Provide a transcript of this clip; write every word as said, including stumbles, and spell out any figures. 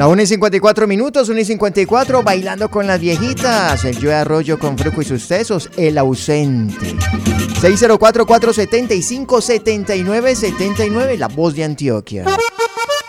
La una y cincuenta y cuatro minutos, una y cincuenta y cuatro, bailando con las viejitas. El Joe Arroyo con Fruco y sus tesos, el ausente. seis cero cuatro, cuatro siete cinco, siete nueve siete nueve, la voz de Antioquia.